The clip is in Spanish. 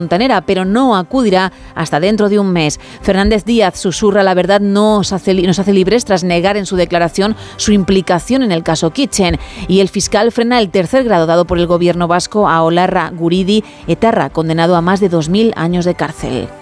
Montanera, pero no acudirá hasta dentro de un mes. Fernández Díaz susurra: la verdad nos hace libres, tras negar en su declaración su implicación en el caso Kitchen. Y el fiscal frena el tercer grado dado por el gobierno vasco a Olarra Guridi, etarra condenado a más de 2000 años de cárcel.